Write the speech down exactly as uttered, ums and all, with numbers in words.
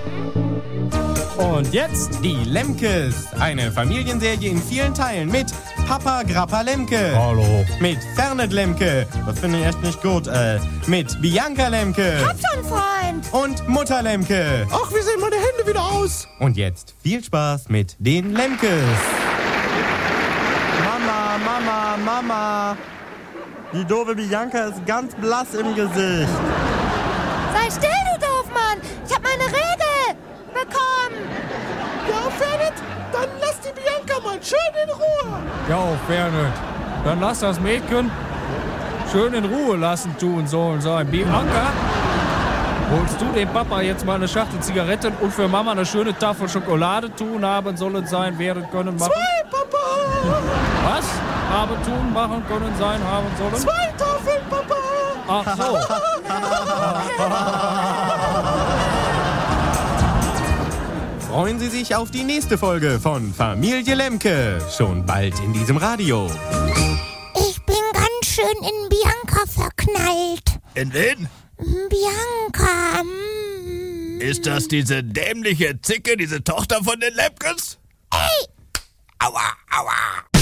Und jetzt die Lemkes. Eine Familienserie in vielen Teilen mit Papa Grappa Lemke. Hallo. Mit Fernet Lemke. Das finde ich echt nicht gut. Äh, mit Bianca Lemke. Hab schon, Freund. Und Mutter Lemke. Ach, wie sehen meine Hände wieder aus? Und jetzt viel Spaß mit den Lemkes. Mama, Mama, Mama. Die doofe Bianca ist ganz blass im Gesicht. Sei still, du Doofmann. Ich hab meine Regel bekommen. Ja, Fernet, dann lass die Bianca mal schön in Ruhe. Ja, Fernet. Dann lass das Mädchen schön in Ruhe lassen tun sollen sein. Bianca, holst du dem Papa jetzt mal eine Schachtel Zigaretten und für Mama eine schöne Tafel Schokolade tun haben sollen sein, werden können, machen? Zwei, Papa. Was? Haben tun, machen können, sein, haben sollen? Zwei Tafeln, Papa. Ach so. Freuen Sie sich auf die nächste Folge von Familie Lemke. Schon bald in diesem Radio. Ich bin ganz schön in Bianca verknallt. In wen? Bianca. Mm. Ist das diese dämliche Zicke, diese Tochter von den Lemkes? Ey! Aua, aua.